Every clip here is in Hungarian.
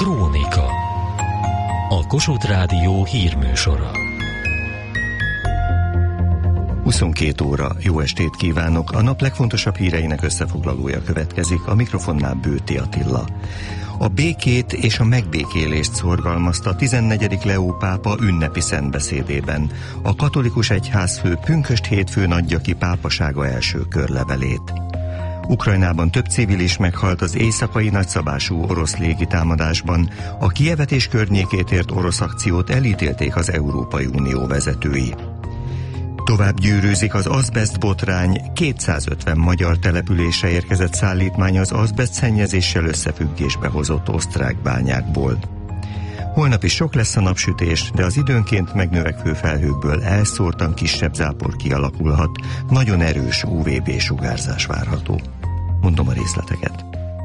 Krónika. A Kossuth Rádió hírműsora. 22 óra, jó estét kívánok! A nap legfontosabb híreinek összefoglalója következik, a mikrofonnál Bőti Attila. A békét és a megbékélést szorgalmazta a 14. Leó pápa ünnepi szentbeszédében. A katolikus egyházfő pünkösd hétfőn adja ki pápasága első körlevelét. Ukrajnában több civil is meghalt az éjszakai nagyszabású orosz légitámadásban. A Kijevet és környékét ért orosz akciót elítélték az Európai Unió vezetői. Tovább gyűrűzik az azbest botrány, 250 magyar településre érkezett szállítmány az azbest szennyezéssel összefüggésbe hozott osztrák bányákból. Holnap is sok lesz a napsütés, de az időnként megnövekvő felhőkből elszórtan kisebb zápor kialakulhat, nagyon erős UVB-sugárzás várható. Mondom a részleteket.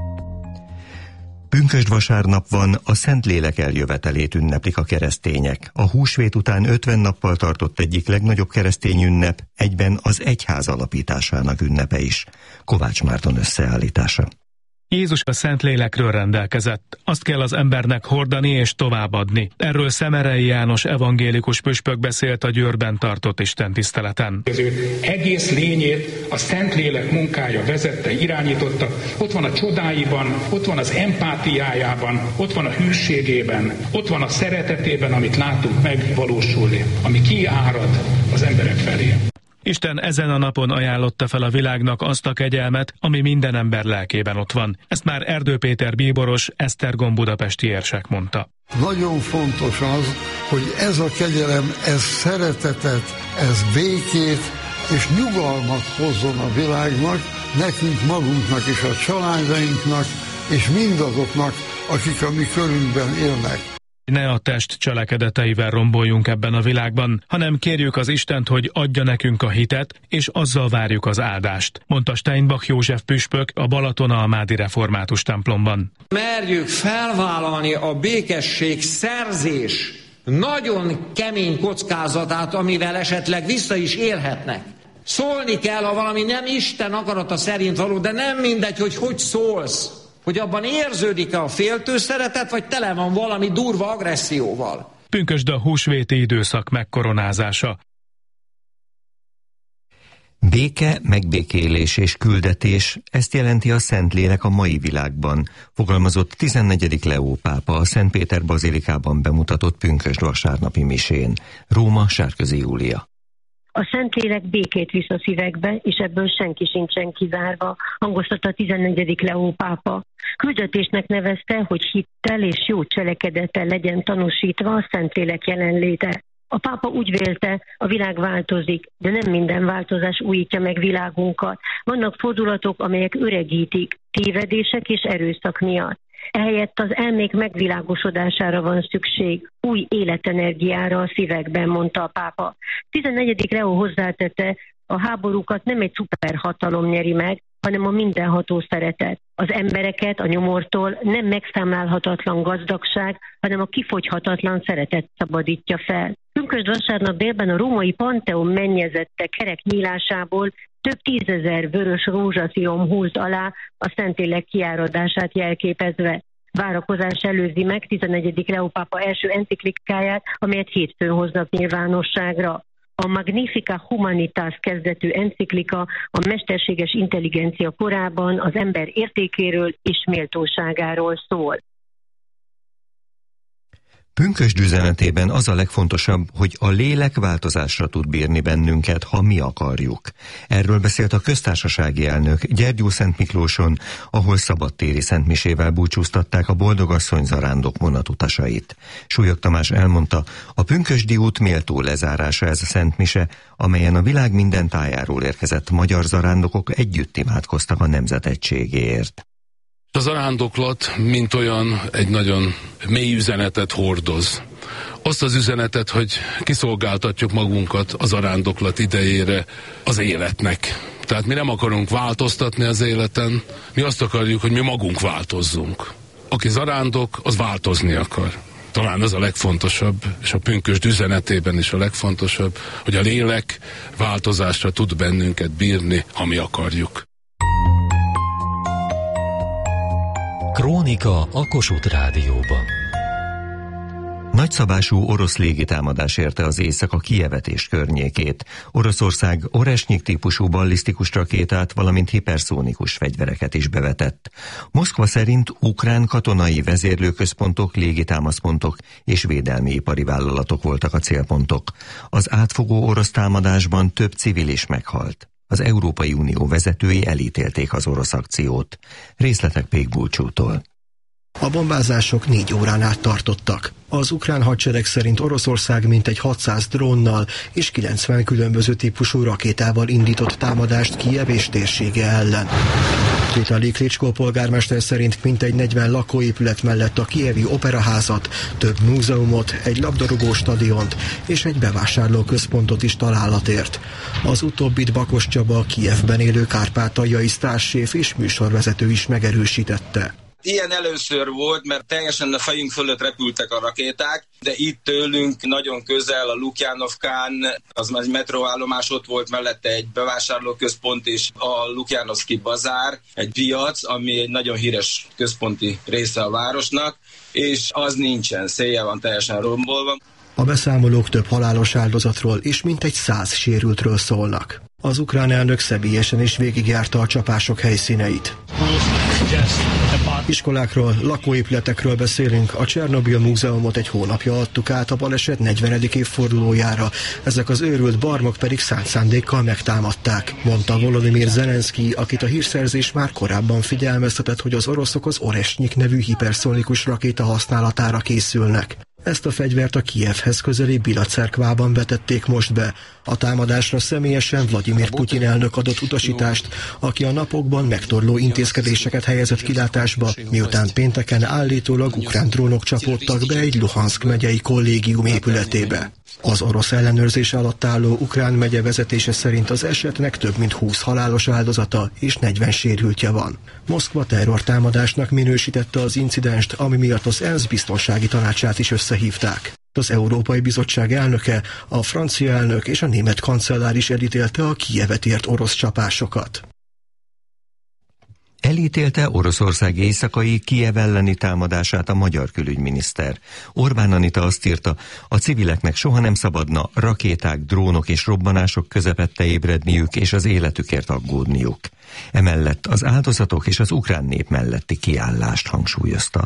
Pünkösd vasárnap van, a Szentlélek eljövetelét ünneplik a keresztények. A húsvét után 50 nappal tartott egyik legnagyobb keresztény ünnep, egyben az egyház alapításának ünnepe is. Kovács Márton összeállítása. Jézus a Szentlélekről rendelkezett. Azt kell az embernek hordani és továbbadni. Erről Szemerei János evangélikus püspök beszélt a Győrben tartott istentiszteleten. Az ő egész lényét a Szentlélek munkája vezette, irányította. Ott van a csodáiban, ott van az empátiájában, ott van a hűségében, ott van a szeretetében, amit látunk megvalósulni, ami kiárad az emberek felé. Isten ezen a napon ajánlotta fel a világnak azt a kegyelmet, ami minden ember lelkében ott van. Ezt már Erdő Péter bíboros, Esztergom budapesti érsek mondta. Nagyon fontos az, hogy ez a kegyelem, ez szeretetet, ez békét és nyugalmat hozzon a világnak, nekünk magunknak és a családainknak, és mindazoknak, akik a mi körünkben élnek. Ne a test cselekedeteivel romboljunk ebben a világban, hanem kérjük az Istent, hogy adja nekünk a hitet, és azzal várjuk az áldást, mondta Steinbach József püspök a Balatonalmádi református templomban. Merjük felvállalni a békesség szerzés nagyon kemény kockázatát, amivel esetleg vissza is élhetnek. Szólni kell, ha valami nem Isten akarata szerint való, de nem mindegy, hogy szólsz. Hogy abban érződik-e a féltő szeretet, vagy tele van valami durva agresszióval. Pünkösd a húsvéti időszak megkoronázása. Béke, megbékélés és küldetés, ezt jelenti a Szentlélek a mai világban, fogalmazott 14. Leó pápa a Szentpéter bazilikában bemutatott pünkösd vasárnapi misén. Róma, Sárközi Júlia. A Szentlélek békét visz a szívekbe, és ebből senki sincsen kizárva, hangoztatta a 14. Leó pápa. Küldetésnek nevezte, hogy hittel és jó cselekedettel legyen tanúsítva a Szentlélek jelenléte. A pápa úgy vélte, a világ változik, de nem minden változás újítja meg világunkat. Vannak fordulatok, amelyek öregítik, tévedések és erőszak miatt. Ehelyett az elmék megvilágosodására van szükség, új életenergiára a szívekben, mondta a pápa. 14. Leó hozzátette, a háborúkat nem egy szuperhatalom nyeri meg, hanem a mindenható szeretet. Az embereket a nyomortól nem megszámlálhatatlan gazdagság, hanem a kifogyhatatlan szeretet szabadítja fel. Pünkösd vasárnap délben a római Pantheon mennyezette kerek nyílásából több 10 000 vörös rózsaszíjom húlt alá a Szentlélek kiáradását jelképezve. Várakozás előzi meg 14. Leó pápa első enciklikáját, amelyet hétfőn hoznak nyilvánosságra. A Magnificat Humanitas kezdetű enciklika a mesterséges intelligencia korában az ember értékéről és méltóságáról szól. Pünkösd üzenetében az a legfontosabb, hogy a lélek változásra tud bírni bennünket, ha mi akarjuk. Erről beszélt a köztársasági elnök Gyergyószent Miklóson, ahol szabadtéri szentmisével búcsúztatták a Boldogasszony zarándok vonatutasait. Súlyog Tamás elmondta, a pünkösdi út méltó lezárása ez a szentmise, amelyen a világ minden tájáról érkezett magyar zarándokok együtt imádkoztak a nemzet egységéért. A zarándoklat, mint olyan, egy nagyon mély üzenetet hordoz. Azt az üzenetet, hogy kiszolgáltatjuk magunkat a zarándoklat idejére az életnek. Tehát mi nem akarunk változtatni az életen, mi azt akarjuk, hogy mi magunk változzunk. Aki zarándok, az változni akar. Talán ez a legfontosabb, és a pünkösd üzenetében is a legfontosabb, hogy a lélek változásra tud bennünket bírni, ha mi akarjuk. Krónika a Kossuth Rádióban. Nagyszabású orosz légitámadás érte az éjszaka Kijevet és környékét. Oroszország Oresnyik típusú ballisztikus rakétát, valamint hiperszónikus fegyvereket is bevetett. Moszkva szerint ukrán katonai vezérlőközpontok, légitámaszpontok és védelmi ipari vállalatok voltak a célpontok. Az átfogó orosz támadásban több civil is meghalt. Az Európai Unió vezetői elítélték az orosz akciót. Részletek Pék Bulcsútól. A bombázások 4 órán át tartottak. Az ukrán hadsereg szerint Oroszország mintegy 600 drónnal és 90 különböző típusú rakétával indított támadást Kijev és térsége ellen. Vitali Klitschko polgármester szerint mintegy 40 lakóépület mellett a kijevi operaházat, több múzeumot, egy labdarúgó stadiont és egy bevásárlóközpontot is találat ért. Az utóbbit Bakos Csaba, Kijevben élő kárpátaljai sztárséf és műsorvezető is megerősítette. Ilyen először volt, mert teljesen a fejünk fölött repültek a rakéták, de itt tőlünk nagyon közel a Lukjanovkán, az már egy metróállomás, ott volt mellette egy bevásárlóközpont és a Lukjanovszki bazár, egy piac, ami egy nagyon híres központi része a városnak, és az nincsen, széjjel van teljesen rombolva. A beszámolók több halálos áldozatról és mintegy 100 sérültről szólnak. Az ukrán elnök személyesen is végigjárta a csapások helyszíneit. Iskolákról, lakóépületekről beszélünk, a Csernobil múzeumot egy hónapja adtuk át a baleset 40. évfordulójára, ezek az őrült barmok pedig szánt szándékkal megtámadták, mondta Volodymyr Zelenszky, akit a hírszerzés már korábban figyelmeztetett, hogy az oroszok az Oresnyik nevű hiperszonikus rakéta használatára készülnek. Ezt a fegyvert a Kijevhez közeli Bila-cerkvában vetették most be. A támadásra személyesen Vladimir Putyin elnök adott utasítást, aki a napokban megtorló intézkedéseket helyezett kilátásba, miután pénteken állítólag ukrán drónok csapódtak be egy Luhanszk megyei kollégium épületébe. Az orosz ellenőrzés alatt álló ukrán megye vezetése szerint az esetnek több mint 20 halálos áldozata és 40 sérültje van. Moszkva terrortámadásnak minősítette az incidenst, ami miatt az ENSZ biztonsági tanácsát is összehívták. Az Európai Bizottság elnöke, a francia elnök és a német kancellár is elítélte a Kijevet ért orosz csapásokat. Elítélte Oroszország éjszakai Kijev elleni támadását a magyar külügyminiszter. Orbán Anita azt írta, a civileknek soha nem szabadna rakéták, drónok és robbanások közepette ébredniük és az életükért aggódniuk. Emellett az áldozatok és az ukrán nép melletti kiállást hangsúlyozta.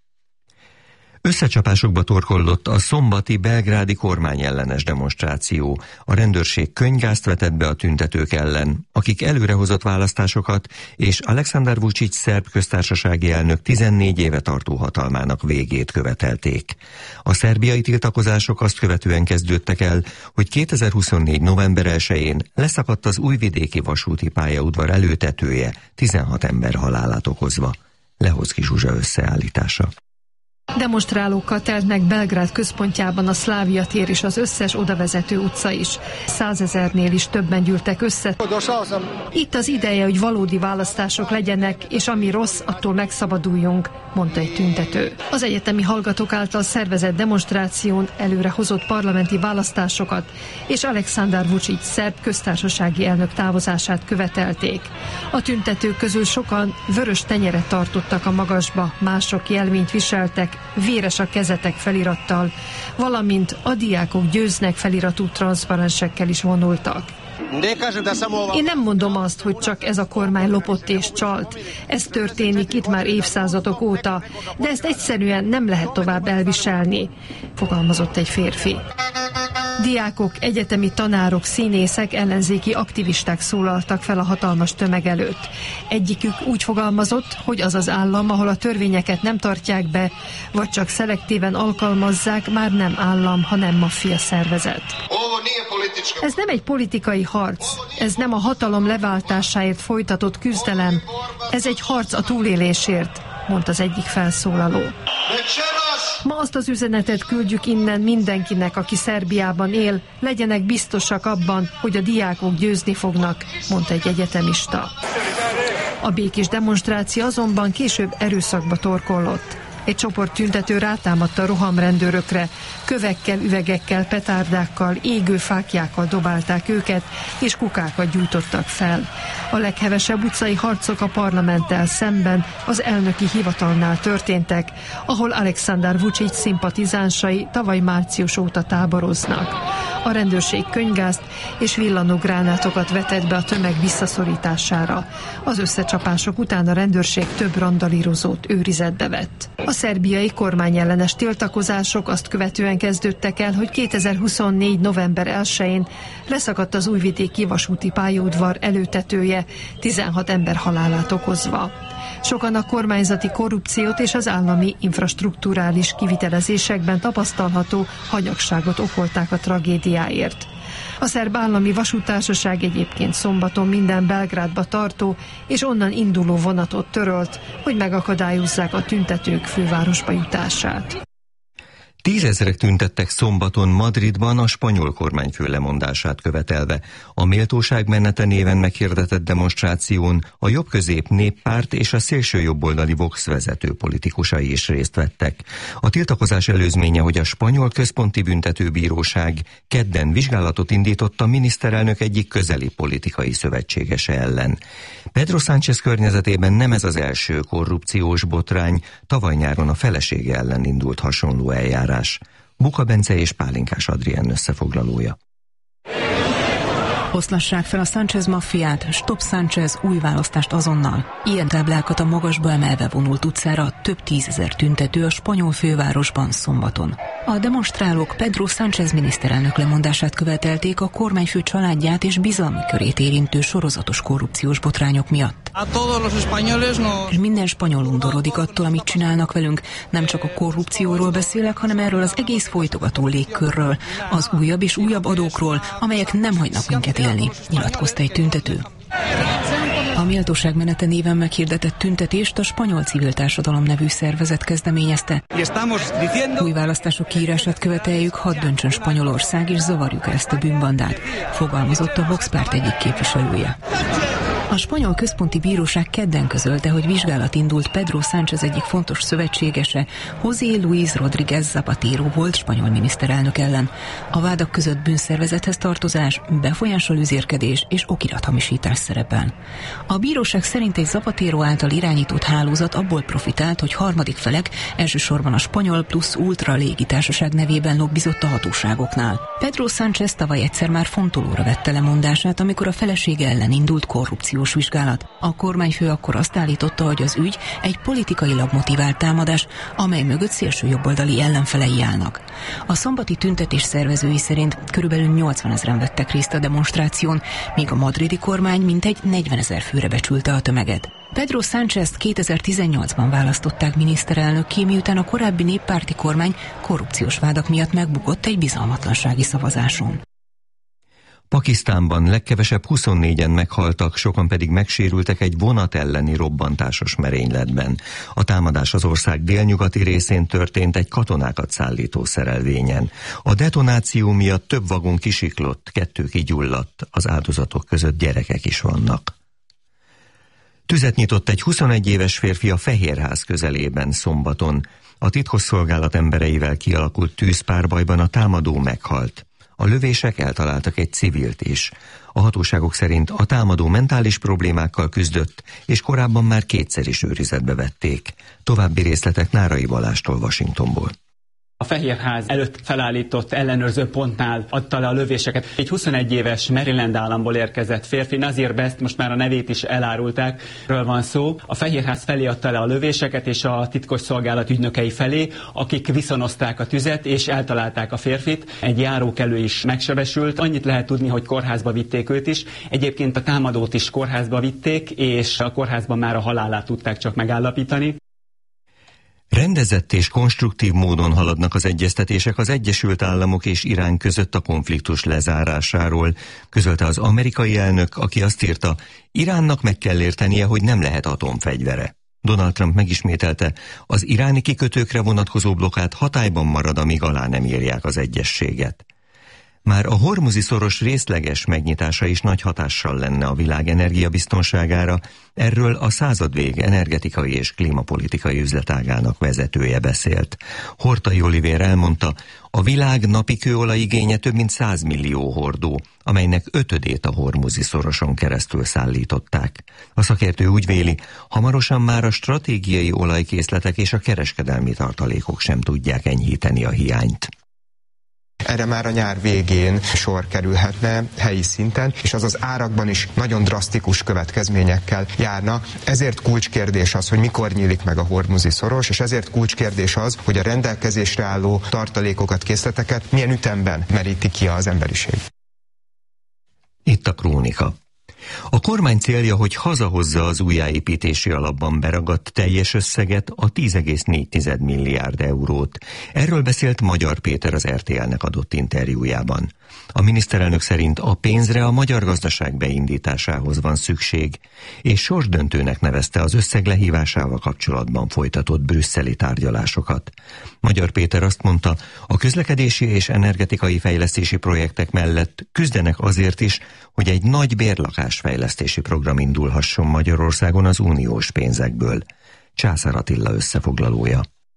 Összecsapásokba torkollott a szombati belgrádi kormányellenes demonstráció. A rendőrség könyvgázt vetett be a tüntetők ellen, akik előrehozott választásokat és Alexander Vučić szerb köztársasági elnök 14 éve tartó hatalmának végét követelték. A szerbiai tiltakozások azt követően kezdődtek el, hogy 2024. november 1-én leszakadt az újvidéki vasúti pályaudvar előtetője, 16 ember halálát okozva. Lehozki Zsuzsa összeállítása. Demonstrálókkal teltnek Belgrád központjában a Szlávia tér és az összes odavezető utca is. 100 000-nél is többen gyűltek össze. Itt az ideje, hogy valódi választások legyenek, és ami rossz, attól megszabaduljunk, mondta egy tüntető. Az egyetemi hallgatók által szervezett demonstráción előre hozott parlamenti választásokat és Alexander Vučić szerb köztársasági elnök távozását követelték. A tüntetők közül sokan vörös tenyeret tartottak a magasba, mások jelvényt viseltek, véres a kezetek felirattal, valamint a diákok győznek feliratú transzparensekkel is vonultak. Én nem mondom azt, hogy csak ez a kormány lopott és csalt. Ez történik itt már évszázadok óta, de ezt egyszerűen nem lehet tovább elviselni, fogalmazott egy férfi. Diákok, egyetemi tanárok, színészek, ellenzéki aktivisták szólaltak fel a hatalmas tömeg előtt. Egyikük úgy fogalmazott, hogy az az állam, ahol a törvényeket nem tartják be, vagy csak szelektíven alkalmazzák, már nem állam, hanem maffia szervezet. Ez nem egy politikai harc, ez nem a hatalom leváltásáért folytatott küzdelem, ez egy harc a túlélésért, mondta az egyik felszólaló. Ma azt az üzenetet küldjük innen mindenkinek, aki Szerbiában él, legyenek biztosak abban, hogy a diákok győzni fognak, mondta egy egyetemista. A békés demonstráció azonban később erőszakba torkollott. Egy csoport tüntető rátámadta a rohamrendőrökre, kövekkel, üvegekkel, petárdákkal, égő fáklyákkal dobálták őket, és kukákat gyújtottak fel. A leghevesebb utcai harcok a parlamenttel szemben az elnöki hivatalnál történtek, ahol Alexander Vučić szimpatizánsai tavaly március óta táboroznak. A rendőrség könyvgázt és villanógránátokat vetett be a tömeg visszaszorítására. Az összecsapások után a rendőrség több randalírozót őrizetbe vett. A szerbiai kormányellenes tiltakozások azt követően kezdődtek el, hogy 2024. november 1-én leszakadt az újvidéki vasúti pályaudvar előtetője, 16 ember halálát okozva. Sokan a kormányzati korrupciót és az állami infrastrukturális kivitelezésekben tapasztalható hanyagságot okolták a tragédiáért. A szerb állami vasúttársaság egyébként szombaton minden Belgrádba tartó és onnan induló vonatot törölt, hogy megakadályozzák a tüntetők fővárosba jutását. 10 000 tüntettek szombaton Madridban a spanyol kormányfő lemondását követelve. A Méltóság menete néven meghirdetett demonstráción a jobbközép Néppárt és a szélsőjobboldali Vox vezető politikusai is részt vettek. A tiltakozás előzménye, hogy a spanyol központi büntetőbíróság kedden vizsgálatot indított a miniszterelnök egyik közeli politikai szövetségese ellen. Pedro Sánchez környezetében nem ez az első korrupciós botrány, tavaly nyáron a felesége ellen indult hasonló eljárás. Buka Bence és Pálinkás Adrián összefoglalója. Oszlassák fel a Sánchez maffiát, Stop Sánchez, új választást azonnal. Ilyen táblákat a magasba emelve vonult utcára több 10 000 tüntető a spanyol fővárosban szombaton. A demonstrálók Pedro Sánchez miniszterelnök lemondását követelték a kormányfő családját és bizalmi körét érintő sorozatos korrupciós botrányok miatt. És minden spanyol undorodik attól, amit csinálnak velünk. Nem csak a korrupcióról beszélek, hanem erről az egész folytogató légkörről, az újabb és újabb adókról, amelyek nem hagynak minket élni, nyilatkozta egy tüntető. A Méltóság menete néven meghirdetett tüntetést a Spanyol Civil Társadalom nevű szervezet kezdeményezte. Új választások kiírását követeljük, hadd döntsön Spanyolország, és zavarjuk ezt a bűnbandát, fogalmazott a Vox párt egyik képviselője. A spanyol központi bíróság kedden közölte, hogy vizsgálat indult Pedro Sánchez egyik fontos szövetségese, José Luis Rodríguez Zapatero volt spanyol miniszterelnök ellen. A vádak között bűnszervezethez tartozás, befolyásolőzérkedés és okirathamisítás szerepel. A bíróság szerint egy Zapatero által irányított hálózat abból profitált, hogy harmadik felek, elsősorban a Spanyol Plus Ultra légitársaság nevében lobbizott a hatóságoknál. Pedro Sánchez tavaly egyszer már fontolóra vette lemondását, amikor a felesége ellen indult korrupció vizsgálat. A kormányfő akkor azt állította, hogy az ügy egy politikailag motivált támadás, amely mögött szélsőjobboldali ellenfelei állnak. A szombati tüntetés szervezői szerint körülbelül 80 000-en vettek részt a demonstráción, míg a madridi kormány mintegy 40 000 főre becsülte a tömeget. Pedro Sánchez 2018-ban választották miniszterelnökké, miután a korábbi néppárti kormány korrupciós vádak miatt megbukott egy bizalmatlansági szavazáson. Pakisztánban legkevesebb 24-en meghaltak, sokan pedig megsérültek egy vonat elleni robbantásos merényletben. A támadás az ország délnyugati részén történt egy katonákat szállító szerelvényen. A detonáció miatt több vagon kisiklott, 2 kigyulladt, az áldozatok között gyerekek is vannak. Tüzet nyitott egy 21 éves férfi a Fehérház közelében szombaton. A titkosszolgálat embereivel kialakult tűzpárbajban a támadó meghalt. A lövések eltaláltak egy civilt is. A hatóságok szerint a támadó mentális problémákkal küzdött, és korábban már 2-szer is őrizetbe vették. További részletek Nárai Balástól Washingtonból. A Fehérház előtt felállított ellenőrző pontnál adta le a lövéseket. Egy 21 éves Maryland államból érkezett férfi, Nazir Best, most már a nevét is elárulták, ről van szó. A Fehérház felé adta le a lövéseket, és a titkosszolgálat ügynökei felé, akik viszonozták a tüzet, és eltalálták a férfit. Egy járókelő is megsebesült. Annyit lehet tudni, hogy kórházba vitték őt is. Egyébként a támadót is kórházba vitték, és a kórházban már a halálát tudták csak megállapítani. Rendezett és konstruktív módon haladnak az egyeztetések az Egyesült Államok és Irán között a konfliktus lezárásáról, közölte az amerikai elnök, aki azt írta, Iránnak meg kell értenie, hogy nem lehet atomfegyvere. Donald Trump megismételte, az iráni kikötőkre vonatkozó blokkád hatályban marad, amíg alá nem írják az egyezséget. Már a hormuzi szoros részleges megnyitása is nagy hatással lenne a világ energiabiztonságára, erről a századvég energetikai és klímapolitikai üzletágának vezetője beszélt. Horthy Olivér elmondta, a világ napi kőolajigénye több mint 100 millió hordó, amelynek 5/5 a hormuzi szoroson keresztül szállították. A szakértő úgy véli, hamarosan már a stratégiai olajkészletek és a kereskedelmi tartalékok sem tudják enyhíteni a hiányt. Erre már a nyár végén sor kerülhetne helyi szinten, és az árakban is nagyon drasztikus következményekkel járna. Ezért kulcskérdés az, hogy mikor nyílik meg a hormuzi szoros, és ezért kulcskérdés az, hogy a rendelkezésre álló tartalékokat, készleteket milyen ütemben meríti ki az emberiség. Itt a krónika. A kormány célja, hogy hazahozza az újjáépítési alapban beragadt teljes összeget, a 10,4 milliárd eurót. Erről beszélt Magyar Péter az RTL-nek adott interjújában. A miniszterelnök szerint a pénzre a magyar gazdaság beindításához van szükség, és sorsdöntőnek nevezte az összeg lehívásával kapcsolatban folytatott brüsszeli tárgyalásokat. Magyar Péter azt mondta, a közlekedési és energetikai fejlesztési projektek mellett küzdenek azért is, hogy egy nagy bérlakásfejlesztési program indulhasson Magyarországon az uniós pénzekből. Császár Attila összefoglalója.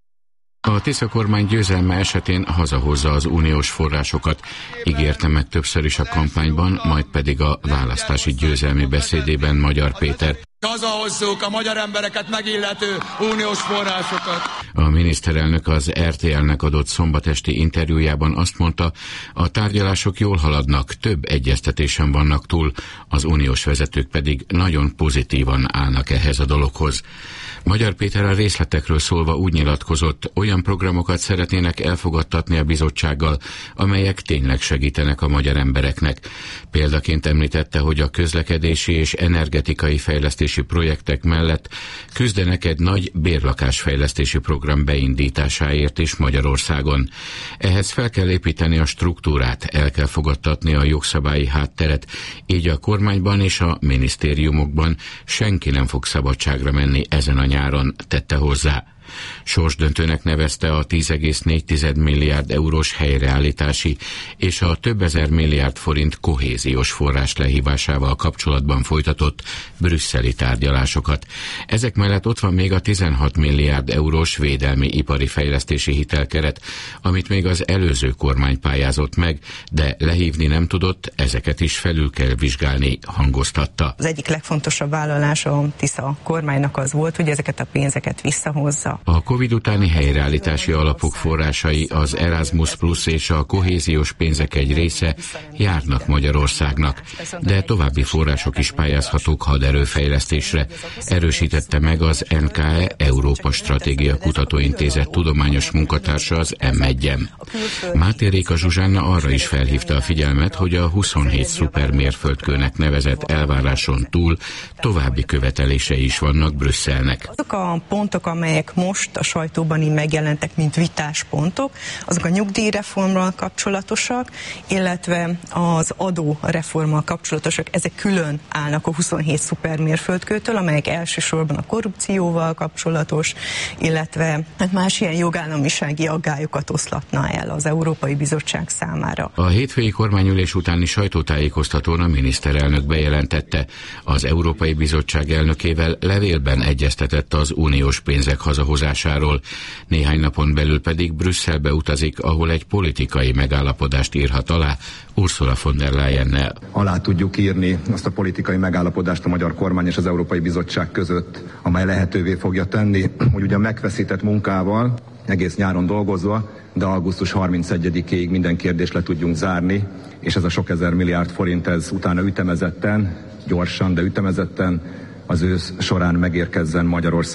A Tisza kormány győzelme esetén hazahozza az uniós forrásokat, ígérte meg többször is a kampányban, majd pedig a választási győzelmi beszédében Magyar Péter. Hazahozzuk a magyar embereket megillető uniós forrásokat. A miniszterelnök az RTL-nek adott szombatesti interjújában azt mondta, a tárgyalások jól haladnak, több egyeztetésen vannak túl, az uniós vezetők pedig nagyon pozitívan állnak ehhez a dologhoz. Magyar Péter a részletekről szólva úgy nyilatkozott, olyan programokat szeretnének elfogadtatni a bizottsággal, amelyek tényleg segítenek a magyar embereknek. Példaként említette, hogy a közlekedési és energetikai fejlesztési projektek mellett küzdenek egy nagy bérlakásfejlesztési program beindításáért is Magyarországon. Ehhez fel kell építeni a struktúrát, el kell fogadtatni a jogszabályi hátteret, így a kormányban és a minisztériumokban senki nem fog szabadságra menni ezen a nyáron, tette hozzá. Sorsdöntőnek nevezte a 10,4 milliárd eurós helyreállítási és a több ezer milliárd forint kohéziós forrás lehívásával kapcsolatban folytatott brüsszeli tárgyalásokat. Ezek mellett ott van még a 16 milliárd eurós védelmi ipari fejlesztési hitelkeret, amit még az előző kormány pályázott meg, de lehívni nem tudott, ezeket is felül kell vizsgálni, hangoztatta. Az egyik legfontosabb vállalás a Tisza kormánynak az volt, hogy ezeket a pénzeket visszahozza. A Covid utáni helyreállítási alapok forrásai, az Erasmus Plus és a kohéziós pénzek egy része járnak Magyarországnak, de további források is pályázhatók haderőfejlesztésre, erősítette meg az NKE Európa Stratégia Kutatóintézet tudományos munkatársa az M1-en. Máté Réka Zsuzsánna arra is felhívta a figyelmet, hogy a 27 szupermérföldkőnek nevezett elváráson túl további követelései is vannak Brüsszelnek. Azok a pontok, amelyek most a sajtóban így megjelentek, mint vitáspontok, azok a nyugdíjreformmal kapcsolatosak, illetve az adóreformmal kapcsolatosak, ezek külön állnak a 27 szupermérföldkőtől, amelyek elsősorban a korrupcióval kapcsolatos, illetve más ilyen jogállamisági aggályokat oszlatna el az Európai Bizottság számára. A hétfői kormányülés utáni sajtótájékoztatón a miniszterelnök bejelentette, az Európai Bizottság elnökével levélben egyeztetett az uniós pénzek hazahozásáról, néhány napon belül pedig Brüsszelbe utazik, ahol egy politikai megállapodást írhat alá Ursula von der Leyennel. Alá tudjuk írni azt a politikai megállapodást a magyar kormány és az Európai Bizottság között, amely lehetővé fogja tenni, hogy ugyan megfeszített munkával, egész nyáron dolgozva, de augusztus 31-ig minden kérdést le tudjunk zárni, és ez a sok ezer milliárd forint, ez utána ütemezetten, gyorsan, de ütemezetten az ősz során megérkezzen Magyarország